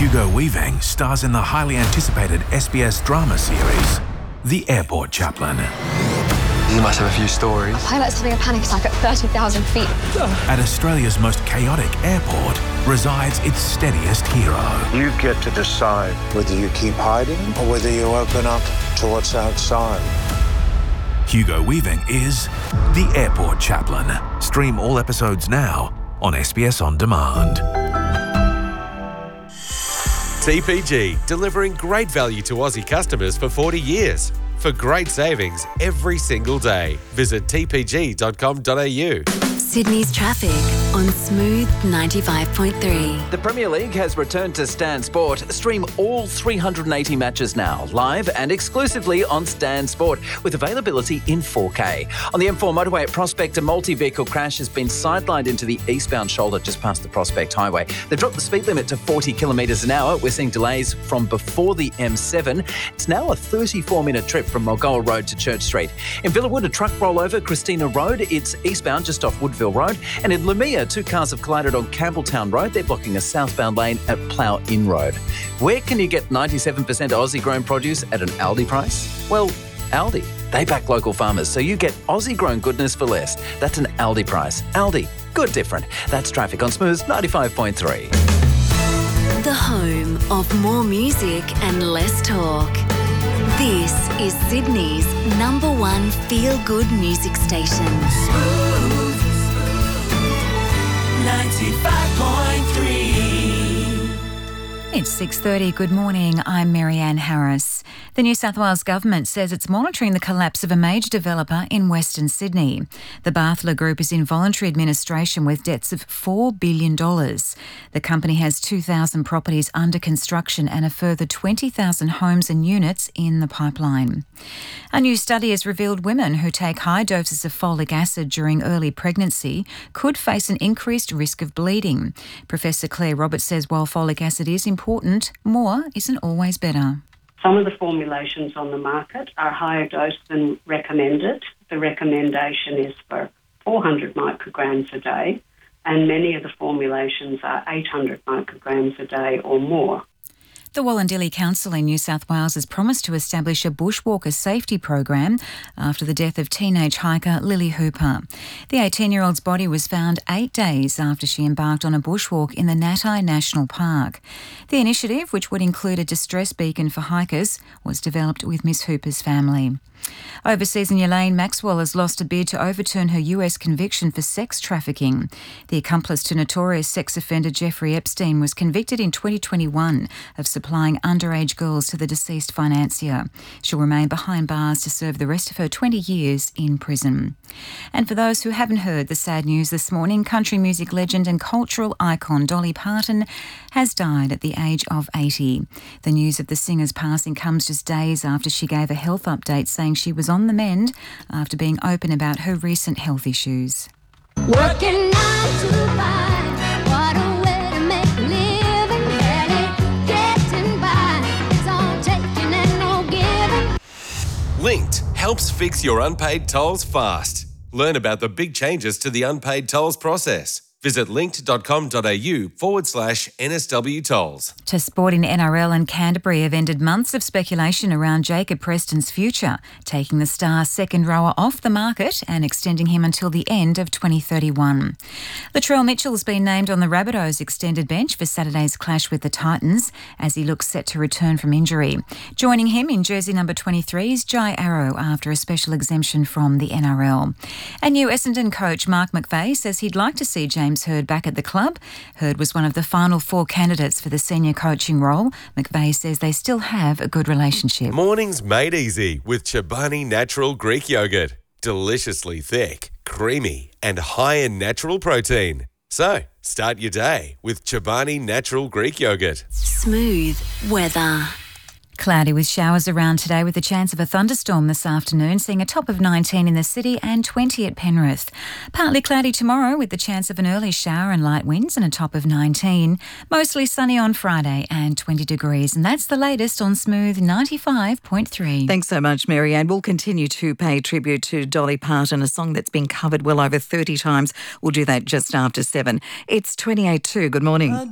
Hugo Weaving stars in the highly anticipated SBS drama series, The Airport Chaplain. You must have a few stories. Pilot's having a panic attack at 30,000 feet. At Australia's most chaotic airport resides its steadiest hero. You get to decide whether you keep hiding or whether you open up to what's outside. Hugo Weaving is The Airport Chaplain. Stream all episodes now on SBS On Demand. TPG, delivering great value to Aussie customers for 40 years. For great savings every single day, visit tpg.com.au. Sydney's traffic on Smooth 95.3. The Premier League has returned to Stan Sport. Stream all 380 matches now, live and exclusively on Stan Sport, with availability in 4K. On the M4 motorway at Prospect, a multi-vehicle crash has been sidelined into the eastbound shoulder just past the Prospect Highway. They've dropped the speed limit to 40 kilometres an hour. We're seeing delays from before the M7. It's now a 34-minute trip from Mulgoa Road to Church Street. In Villawood, a truck rollover Christina Road. It's eastbound just off Woodville Road. And in Lumia, two cars have collided on Campbelltown Road. They're blocking a southbound lane at Plough Inn Road. Where can you get 97% Aussie-grown produce at an Aldi price? Well, Aldi. They back local farmers, so you get Aussie-grown goodness for less. That's an Aldi price. Aldi. Good different. That's traffic on Smooth 95.3. The home of more music and less talk. This is Sydney's #1 feel-good music station. Smooth 95.3. It's 6:30. Good morning. I'm Marianne Harris. The New South Wales Government says it's monitoring the collapse of a major developer in Western Sydney. The Bathler Group is in voluntary administration with debts of $4 billion. The company has 2,000 properties under construction and a further 20,000 homes and units in the pipeline. A new study has revealed women who take high doses of folic acid during early pregnancy could face an increased risk of bleeding. Professor Claire Roberts says while folic acid is important, more isn't always better. Some of the formulations on the market are higher dose than recommended. The recommendation is for 400 micrograms a day, and many of the formulations are 800 micrograms a day or more. The Wallandilly Council in New South Wales has promised to establish a bushwalker safety program after the death of teenage hiker Lily Hooper. The 18-year-old's body was found 8 days after she embarked on a bushwalk in the Natai National Park. The initiative, which would include a distress beacon for hikers, was developed with Miss Hooper's family. Overseas in Elaine Maxwell has lost a bid to overturn her US conviction for sex trafficking. The accomplice to notorious sex offender Jeffrey Epstein was convicted in 2021 of supplying underage girls to the deceased financier. She'll remain behind bars to serve the rest of her 20 years in prison. And for those who haven't heard the sad news this morning, country music legend and cultural icon Dolly Parton has died at the age of 80. The news of the singer's passing comes just days after she gave a health update saying she was on the mend after being open about her recent health issues. Working 9 to 5, what a way to make a living. Barely getting by, it's all taking and no giving. Linked helps fix your unpaid tolls fast. Learn about the big changes to the unpaid tolls process. Visit linked.com.au/NSW tolls. To sport in NRL, and Canterbury have ended months of speculation around Jacob Preston's future, taking the star second rower off the market and extending him until the end of 2031. Latrell Mitchell's been named on the Rabbitohs extended bench for Saturday's clash with the Titans as he looks set to return from injury. Joining him in jersey number 23 is Jai Arrow after a special exemption from the NRL. And new Essendon coach Mark McVeigh says he'd like to see James Hurd back at the club. Hurd was one of the final 4 candidates for the senior coaching role. McVeigh says they still have a good relationship. Mornings made easy with Chobani Natural Greek Yogurt. Deliciously thick, creamy and high in natural protein. So, start your day with Chobani Natural Greek Yogurt. Smooth weather. Cloudy with showers around today with a chance of a thunderstorm this afternoon, seeing a top of 19 in the city and 20 at Penrith. Partly cloudy tomorrow with the chance of an early shower and light winds and a top of 19. Mostly sunny on Friday and 20 degrees. And that's the latest on Smooth 95.3. Thanks so much, Marianne. We'll continue to pay tribute to Dolly Parton, a song that's been covered well over 30 times. We'll do that just after 7. It's 28:02. Good morning.